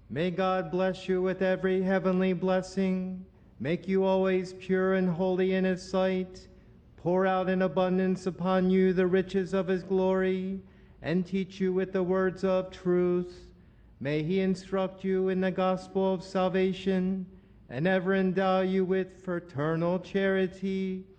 May God bless you with every heavenly blessing, make you always pure and holy in his sight, pour out in abundance upon you the riches of his glory, and teach you with the words of truth. May he instruct you in the gospel of salvation, and ever endow you with fraternal charity,